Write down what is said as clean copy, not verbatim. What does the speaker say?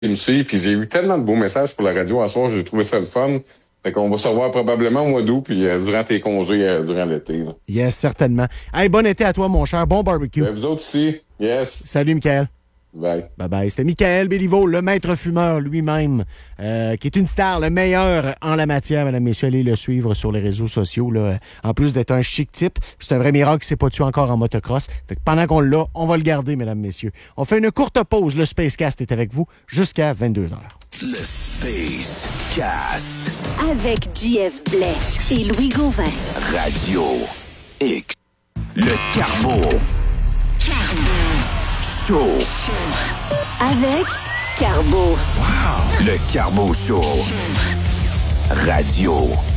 me suivent. Puis j'ai eu tellement de beaux messages pour la radio à soir, j'ai trouvé ça le fun. Fait qu'on va se revoir probablement au mois d'août, puis durant tes congés, durant l'été. Là. Yes, certainement. Hey, bon été à toi, mon cher. Bon barbecue. Vous autres aussi. Yes. Salut, Michael. Bye. Bye-bye. C'était Michael Béliveau, le maître fumeur lui-même, qui est une star, le meilleur en la matière. Mesdames, messieurs, allez le suivre sur les réseaux sociaux. Là. En plus d'être un chic type, c'est un vrai miracle qu'il s'est pas tué encore en motocross. Fait que pendant qu'on l'a, on va le garder, mesdames, messieurs. On fait une courte pause. Le Spacecast est avec vous jusqu'à 22h. Le Space Cast. Avec JF Blais et Louis Gauvin. Radio X. Le Carbo. Show. Avec Carbo. Wow. Le Carbo Show. Radio